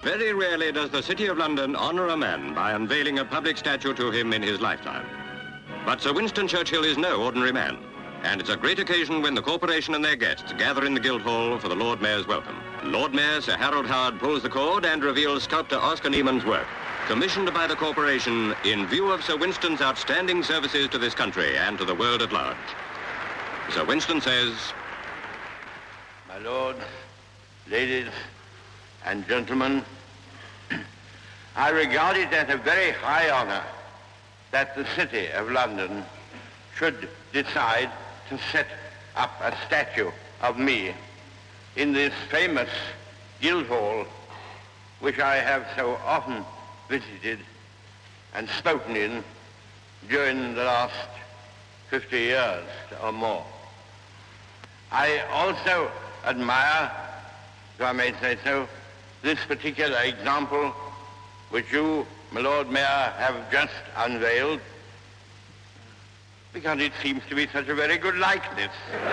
Very rarely does the City of London honour a man by unveiling a public statue to him in his lifetime. But Sir Winston Churchill is no ordinary man, and it's a great occasion when the corporation and their guests gather in the Guildhall for the Lord Mayor's welcome. Lord Mayor Sir Harold Howard pulls the cord and reveals sculptor Oscar Neiman's work, commissioned by the corporation in view of Sir Winston's outstanding services to this country and to the world at large. Sir Winston says, "My Lord, ladies and gentlemen, I regard it as a very high honor that the City of London should decide to set up a statue of me in this famous Guildhall, which I have so often visited and spoken in during the last 50 years or more. I also admire, if I may say so, this particular example which you, my Lord Mayor, have just unveiled, because it seems to be such a very good likeness.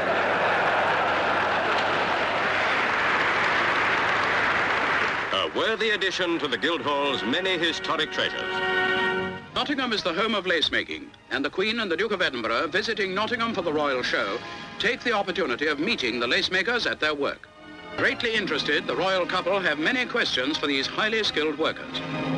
A worthy addition to the Guildhall's many historic treasures. Nottingham is the home of lace making, and the Queen and the Duke of Edinburgh, visiting Nottingham for the Royal Show, take the opportunity of meeting the lace makers at their work. Greatly interested, the royal couple have many questions for these highly skilled workers.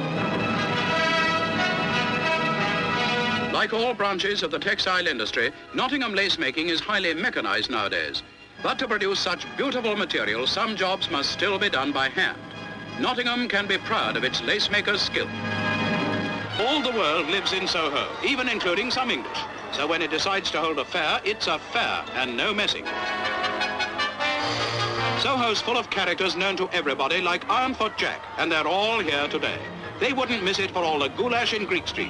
Like all branches of the textile industry, Nottingham lace making is highly mechanized nowadays. But to produce such beautiful material, some jobs must still be done by hand. Nottingham can be proud of its lace makers' skill. All the world lives in Soho, even including some English. So when it decides to hold a fair, it's a fair and no messing. Soho's full of characters known to everybody like Ironfoot Jack, and they're all here today. They wouldn't miss it for all the goulash in Greek Street.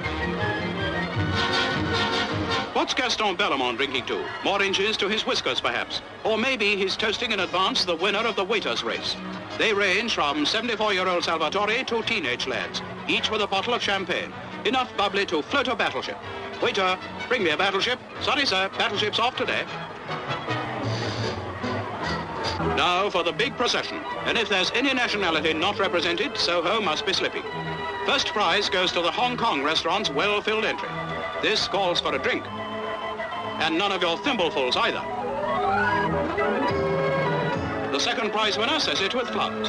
What's Gaston Bellamont drinking to? More inches to his whiskers, perhaps. Or maybe he's toasting in advance the winner of the waiters' race. They range from 74-year-old Salvatore to teenage lads, each with a bottle of champagne. Enough bubbly to float a battleship. Waiter, bring me a battleship. Sorry, sir, battleship's off today. Now for the big procession. And if there's any nationality not represented, Soho must be slipping. First prize goes to the Hong Kong restaurant's well-filled entry. This calls for a drink. And none of your thimblefuls either. The second prize winner says it with flowers.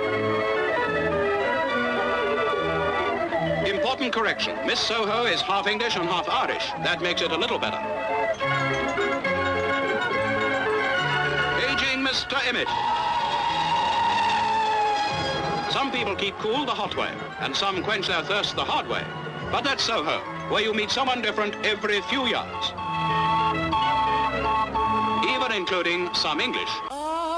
Important correction. Miss Soho is half English and half Irish. That makes it a little better. Aging Mr. Emmett. Some people keep cool the hot way, and some quench their thirst the hard way. But that's Soho, where you meet someone different every few yards. Even including some English.